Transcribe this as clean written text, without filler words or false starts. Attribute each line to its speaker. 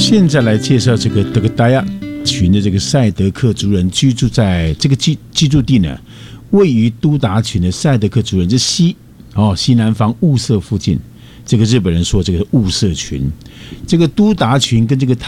Speaker 1: 现在来介绍这个德格达亚群的这个赛德克族人居住在这个居住地呢，位于都达群的赛德克族人这西南方雾社附近。这个日本人说这个雾社群，这个都达群跟这个